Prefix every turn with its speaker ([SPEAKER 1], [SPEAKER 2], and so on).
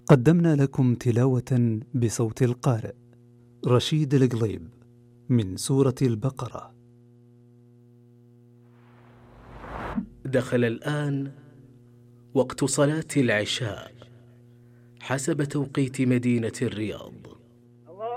[SPEAKER 1] قدمنا لكم تلاوة بصوت القارئ رشيد القليب من سورة البقرة.
[SPEAKER 2] دخل الآن وقت صلاة العشاء حسب توقيت مدينة الرياض.